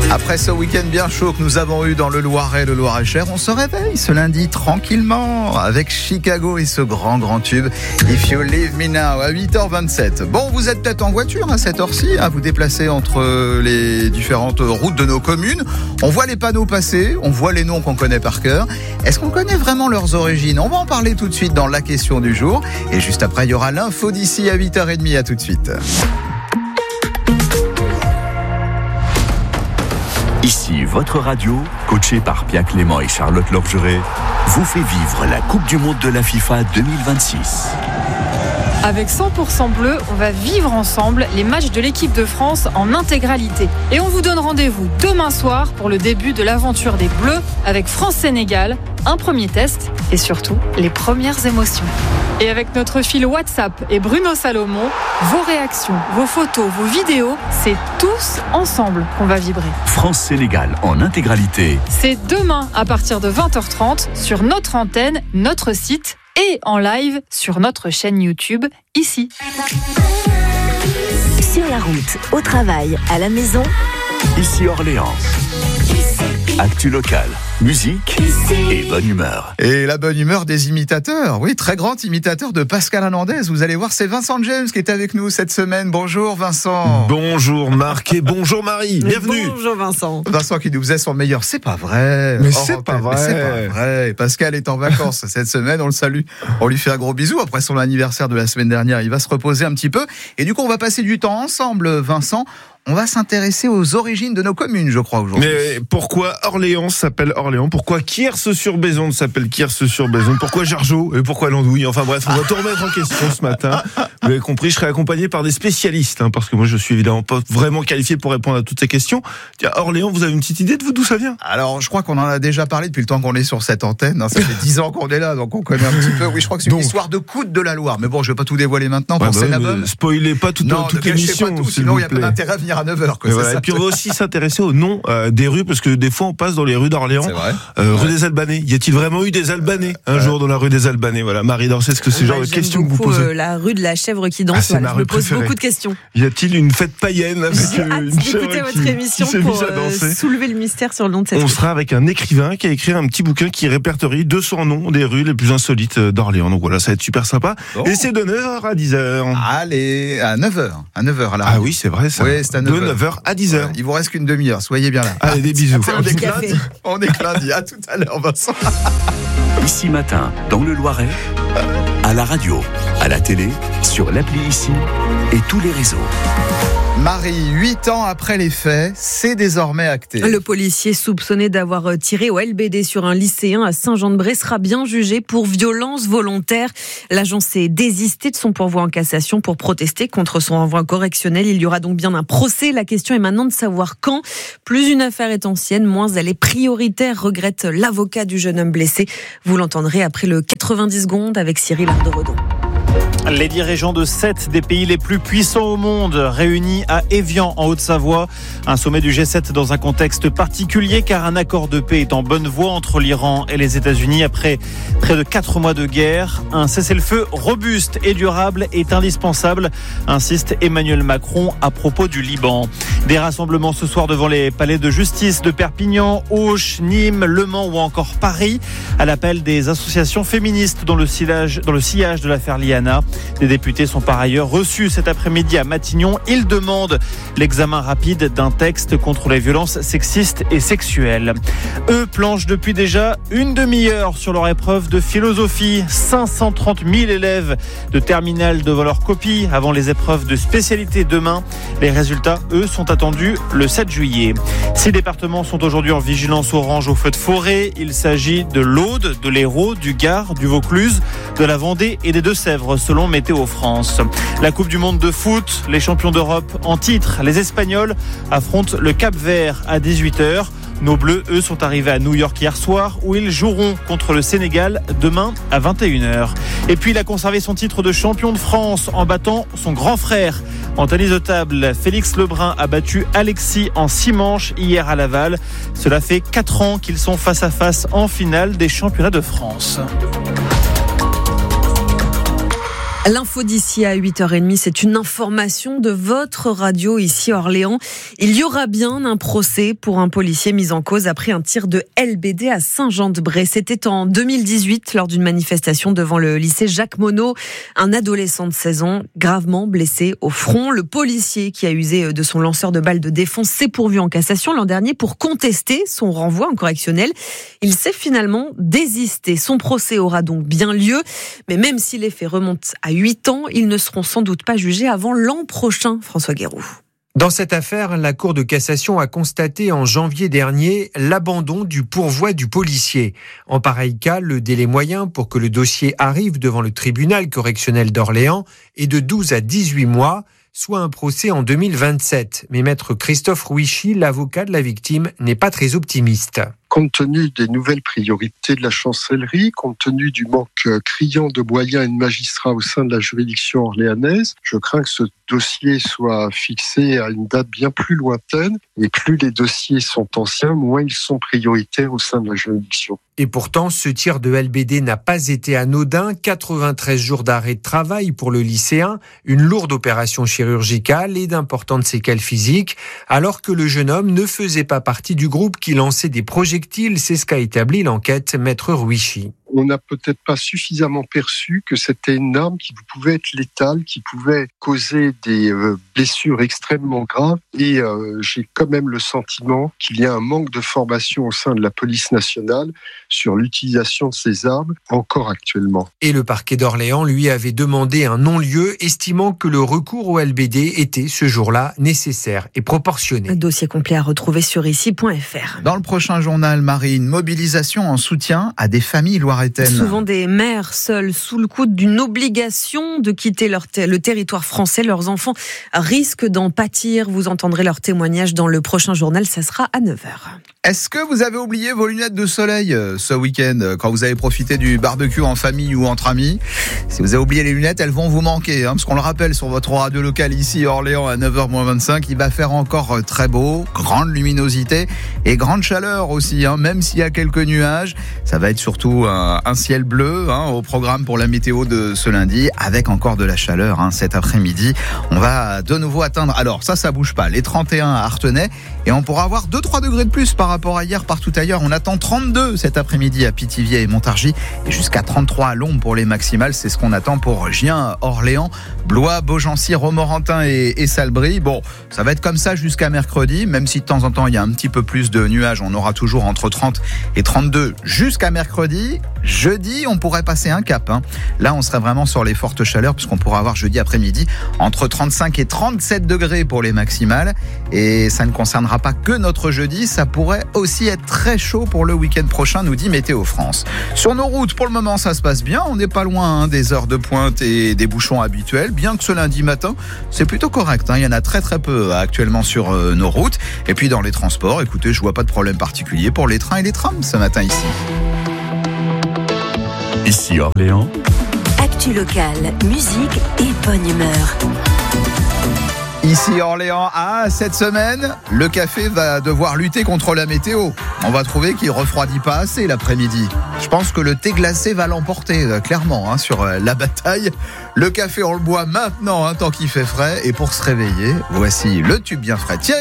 Après ce week-end bien chaud que nous avons eu dans le Loiret, le Loir-et-Cher, on se réveille ce lundi tranquillement avec Chicago et ce grand tube If You Leave Me Now à 8h27. Bon, vous êtes peut-être en voiture à cette heure-ci, vous déplacez entre les différentes routes de nos communes. On voit les panneaux passer, on voit les noms qu'on connaît par cœur. Est-ce qu'on connaît vraiment leurs origines? On va en parler tout de suite dans la question du jour. Et juste après, il y aura l'info d'ici à 8h30. À tout de suite. Ici, votre radio, coachée par Pierre Clément et Charlotte Lorgeret, vous fait vivre la Coupe du Monde de la FIFA 2026. Avec 100% bleu, on va vivre ensemble les matchs de l'équipe de France en intégralité. Et on vous donne rendez-vous demain soir pour le début de l'aventure des Bleus avec France-Sénégal, un premier test et surtout les premières émotions. Et avec notre fil WhatsApp et Bruno Salomon, vos réactions, vos photos, vos vidéos, c'est tous ensemble qu'on va vibrer. France-Sénégal en intégralité. C'est demain à partir de 20h30 sur notre antenne, notre site et en live sur notre chaîne YouTube, ici. Sur la route, au travail, à la maison. Ici Orléans. Actu local, musique et bonne humeur. Et la bonne humeur des imitateurs. Oui, très grand imitateur de Pascal Hernandez. Vous allez voir, c'est Vincent James qui est avec nous cette semaine. Bonjour Vincent. Bonjour Marc et bonjour Marie. Bienvenue. Bonjour Vincent. Vincent qui nous faisait son meilleur. C'est pas vrai. Mais c'est pas vrai. C'est pas vrai. Pascal est en vacances cette semaine. On le salue. On lui fait un gros bisou. Après son anniversaire de la semaine dernière, il va se reposer un petit peu. Et du coup, on va passer du temps ensemble, Vincent. On va s'intéresser aux origines de nos communes, je crois, aujourd'hui. Mais pourquoi Orléans s'appelle Orléans? Pourquoi Kierseux-sur-Bezon s'appelle Kierseux-sur-Bezon? Pourquoi Jargeau? Et pourquoi l'Andouille? Enfin bref, on va tout remettre en question ce matin. Vous avez compris, je serai accompagné par des spécialistes, parce que moi je suis évidemment pas vraiment qualifié pour répondre à toutes ces questions. Tiens, Orléans, vous avez une petite idée de d'où ça vient? Alors, je crois qu'on en a déjà parlé depuis le temps qu'on est sur cette antenne. Ça fait 10 ans qu'on est là, donc on connaît un petit peu. Oui, je crois que c'est une histoire de coude de la Loire. Mais bon, je vais pas tout dévoiler maintenant pour Sénabum. Spoilez pas toute l'émission, sinon il y a pas d'intérêt à venir à 9h. Voilà. Et puis on va aussi s'intéresser au nom des rues, parce que des fois on passe dans les rues d'Orléans. Rue des Albanais. Y a-t-il vraiment eu des Albanais un jour dans la rue des Albanais? Voilà, Marie Dorcet, est-ce que c'est le genre de questions que vous posez? La rue de la chèvre qui danse, je me pose beaucoup de questions. Y a-t-il une fête païenne avec J'ai hâte d'écouter votre émission pour soulever le mystère sur le nom de cette rue. On sera avec un écrivain qui a écrit un petit bouquin qui répertorie 200 noms des rues les plus insolites d'Orléans. Donc voilà, ça va être super sympa. Et c'est de 9h à 10h. Allez, à 9h. À 9h là. Ah oui, c'est vrai ça. Oui, c'est à 9h. De 9h à 10h. Ouais, il vous reste qu'une demi-heure, soyez bien là. Allez, des bisous. On est lundi. À tout à l'heure, Vincent. Ici matin, dans le Loiret, à la radio, à la télé, sur l'appli Ici et tous les réseaux. Marie, 8 ans après les faits, c'est désormais acté. Le policier soupçonné d'avoir tiré au LBD sur un lycéen à Saint-Jean-de-Bray sera bien jugé pour violence volontaire. L'agent s'est désisté de son pourvoi en cassation pour protester contre son renvoi correctionnel. Il y aura donc bien un procès. La question est maintenant de savoir quand. Plus une affaire est ancienne, moins elle est prioritaire, regrette l'avocat du jeune homme blessé. Vous l'entendrez après le 90 secondes avec Cyril Ardoredon. Les dirigeants de 7 des pays les plus puissants au monde réunis à Évian en Haute-Savoie. Un sommet du G7 dans un contexte particulier car un accord de paix est en bonne voie entre l'Iran et les États-Unis après près de 4 mois de guerre. Un cessez-le-feu robuste et durable est indispensable, insiste Emmanuel Macron à propos du Liban. Des rassemblements ce soir devant les palais de justice de Perpignan, Auch, Nîmes, Le Mans ou encore Paris à l'appel des associations féministes dans le sillage de l'affaire Liana. Les députés sont par ailleurs reçus cet après-midi à Matignon. Ils demandent l'examen rapide d'un texte contre les violences sexistes et sexuelles. Eux planchent depuis déjà une demi-heure sur leur épreuve de philosophie. 530 000 élèves de terminale devant leur copie avant les épreuves de spécialité demain. Les résultats, eux, sont attendus le 7 juillet. 6 départements sont aujourd'hui en vigilance orange au feu de forêt. Il s'agit de l'Aude, de l'Hérault, du Gard, du Vaucluse, de la Vendée et des Deux-Sèvres, selon Météo France. La Coupe du Monde de foot, les champions d'Europe en titre, les Espagnols affrontent le Cap-Vert à 18h. Nos Bleus, eux, sont arrivés à New York hier soir où ils joueront contre le Sénégal demain à 21h. Et puis, il a conservé son titre de champion de France en battant son grand frère. En tennis de table, Félix Lebrun a battu Alexis en 6 manches hier à Laval. Cela fait 4 ans qu'ils sont face à face en finale des championnats de France. L'info d'ici à 8h30, c'est une information de votre radio ici à Orléans. Il y aura bien un procès pour un policier mis en cause après un tir de LBD à Saint-Jean-de-Bray. C'était en 2018 lors d'une manifestation devant le lycée Jacques Monod. Un adolescent de 16 ans gravement blessé au front. Le policier qui a usé de son lanceur de balles de défense s'est pourvu en cassation l'an dernier pour contester son renvoi en correctionnel. Il s'est finalement désisté. Son procès aura donc bien lieu, mais même si les faits remontent à 8 ans, ils ne seront sans doute pas jugés avant l'an prochain, François Guéroux. Dans cette affaire, la Cour de cassation a constaté en janvier dernier l'abandon du pourvoi du policier. En pareil cas, le délai moyen pour que le dossier arrive devant le tribunal correctionnel d'Orléans est de 12 à 18 mois, soit un procès en 2027. Mais maître Christophe Rouichy, l'avocat de la victime, n'est pas très optimiste. Compte tenu des nouvelles priorités de la chancellerie, compte tenu du manque criant de moyens et de magistrats au sein de la juridiction orléanaise, je crains que ce dossier soit fixé à une date bien plus lointaine. Et plus les dossiers sont anciens, moins ils sont prioritaires au sein de la juridiction. Et pourtant, ce tir de LBD n'a pas été anodin. 93 jours d'arrêt de travail pour le lycéen, une lourde opération chirurgicale et d'importantes séquelles physiques, alors que le jeune homme ne faisait pas partie du groupe qui lançait des projectiles. C'est ce qu'a établi l'enquête maître Rouichy. On n'a peut-être pas suffisamment perçu que c'était une arme qui pouvait être létale, qui pouvait causer des blessures extrêmement graves. Et j'ai quand même le sentiment qu'il y a un manque de formation au sein de la police nationale sur l'utilisation de ces armes, encore actuellement. Et le parquet d'Orléans, lui, avait demandé un non-lieu, estimant que le recours au LBD était, ce jour-là, nécessaire et proportionné. Un dossier complet à retrouver sur ici.fr. Dans le prochain journal, Marine, mobilisation en soutien à des familles loiretaines. Souvent des mères seules sous le coup d'une obligation de quitter le territoire français. Leurs enfants risquent d'en pâtir. Vous entendrez leur témoignage dans le prochain journal. Ça sera à 9h. Est-ce que vous avez oublié vos lunettes de soleil ce week-end quand vous avez profité du barbecue en famille ou entre amis? Si vous avez oublié les lunettes, elles vont vous manquer. Parce qu'on le rappelle sur votre radio locale ici Orléans à 9h-25, il va faire encore très beau, grande luminosité et grande chaleur aussi. Même s'il y a quelques nuages, ça va être surtout un ciel bleu au programme pour la météo de ce lundi, avec encore de la chaleur cet après-midi. On va de nouveau atteindre, alors ça bouge pas, les 31 à Artenay, et on pourra avoir 2-3 degrés de plus par rapport à hier partout ailleurs. On attend 32 cet après-midi à Pithiviers et Montargis, et jusqu'à 33 à Lombes pour les maximales. C'est ce qu'on attend pour Gien, Orléans, Blois, Beaugency, Romorantin et Salbris. Bon, ça va être comme ça jusqu'à mercredi, même si de temps en temps il y a un petit peu plus de nuages. On aura toujours entre 30 et 32 jusqu'à mercredi. Jeudi, on pourrait passer un cap. Là, on serait vraiment sur les fortes chaleurs, puisqu'on pourra avoir jeudi après-midi entre 35 et 37 degrés pour les maximales. Et ça ne concernera pas que notre jeudi, ça pourrait aussi être très chaud pour le week-end prochain, nous dit Météo France. Sur nos routes, pour le moment, ça se passe bien. On n'est pas loin des heures de pointe et des bouchons habituels, bien que ce lundi matin, c'est plutôt correct. Il y en a très très peu actuellement sur nos routes. Et puis dans les transports, écoutez, je vois pas de problème particulier pour les trains et les trams ce matin ici. Ici Orléans. Actu locale, musique et bonne humeur. Ici Orléans, cette semaine, le café va devoir lutter contre la météo. On va trouver qu'il refroidit pas assez l'après-midi. Je pense que le thé glacé va l'emporter, clairement, sur la bataille. Le café, on le boit maintenant, tant qu'il fait frais. Et pour se réveiller, voici le tube bien frais. Thierry